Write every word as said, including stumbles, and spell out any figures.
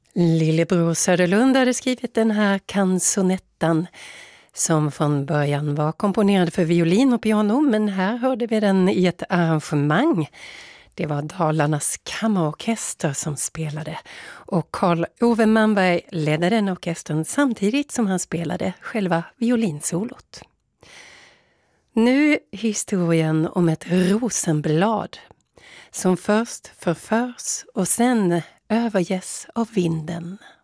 Lillebror Söderlund hade skrivit den här canzonettan som från början var komponerad för violin och piano, men här hörde vi den i ett arrangemang. Det var Dalarnas kammarorkester som spelade och Carl Ove Manberg ledde den orkestern samtidigt som han spelade själva violinsolot. Nu historien om ett rosenblad som först förförs och sen överges av vinden.